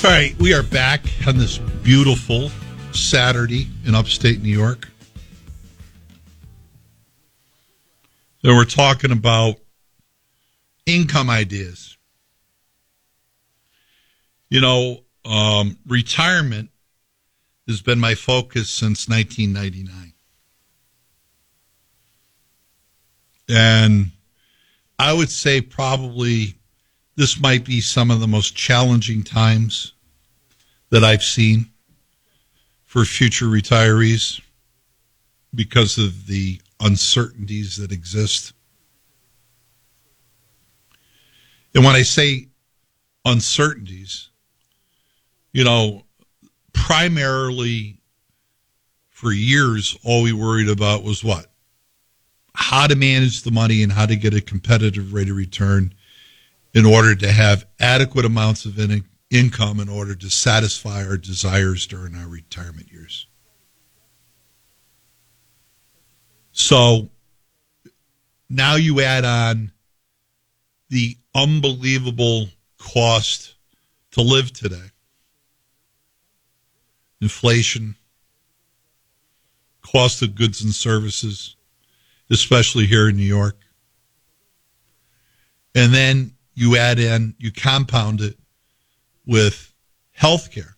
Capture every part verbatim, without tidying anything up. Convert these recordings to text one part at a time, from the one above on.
All right, we are back on this beautiful Saturday in upstate New York. And we're talking about income ideas. You know, um, retirement has been my focus since nineteen ninety-nine. And I would say probably this might be some of the most challenging times that I've seen for future retirees because of the uncertainties that exist. And when I say uncertainties, you know, primarily for years, all we worried about was what? How to manage the money and how to get a competitive rate of return in order to have adequate amounts of in- income in order to satisfy our desires during our retirement years. So now you add on the unbelievable cost to live today. Inflation, cost of goods and services, especially here in New York. And then you add in, you compound it with health care.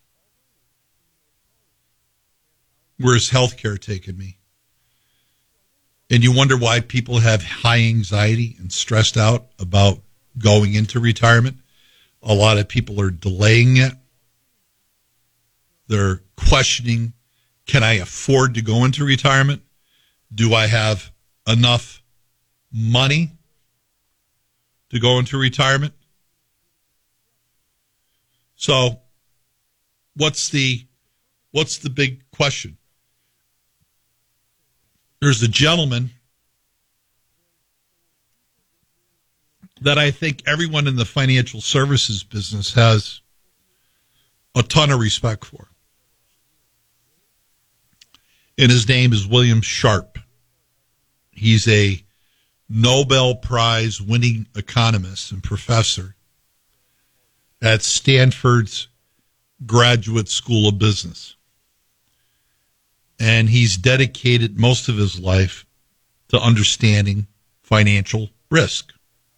Where's health care taking me? And you wonder why people have high anxiety and stressed out about going into retirement. A lot of people are delaying it. They're questioning, can I afford to go into retirement? Do I have enough money to go into retirement? So what's the what's the big question? There's a gentleman that I think everyone in the financial services business has a ton of respect for. And his name is William Sharpe. He's a Nobel Prize winning economist and professor at Stanford's Graduate School of Business. And he's dedicated most of his life to understanding financial risk.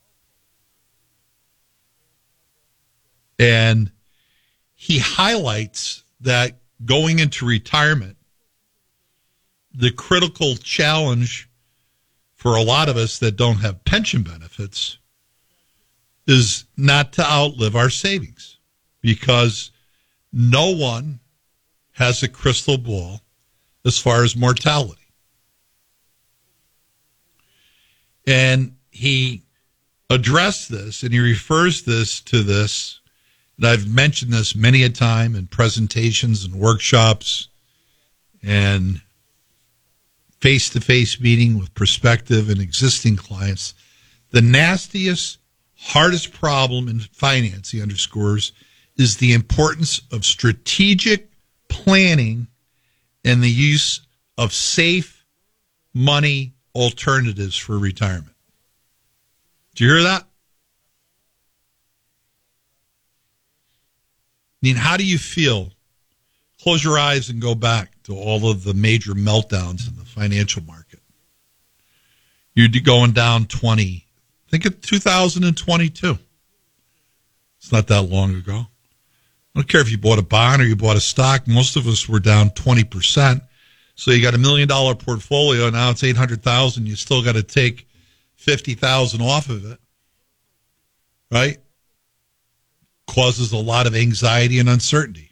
And he highlights that going into retirement, the critical challenge for a lot of us that don't have pension benefits is not to outlive our savings, because no one has a crystal ball as far as mortality. And he addressed this, and he refers this to this, and I've mentioned this many a time in presentations and workshops and face-to-face meeting with prospective and existing clients. The nastiest, hardest problem in finance, he underscores, is the importance of strategic planning and the use of safe money alternatives for retirement. Do you hear that? I mean, how do you feel? Close your eyes and go back to all of the major meltdowns in the financial market. You're going down twenty. Think of two thousand twenty-two. It's not that long ago. I don't care if you bought a bond or you bought a stock. Most of us were down twenty percent. So you got a million dollar portfolio. Now it's eight hundred thousand. You still got to take fifty thousand off of it. Right? Causes a lot of anxiety and uncertainty.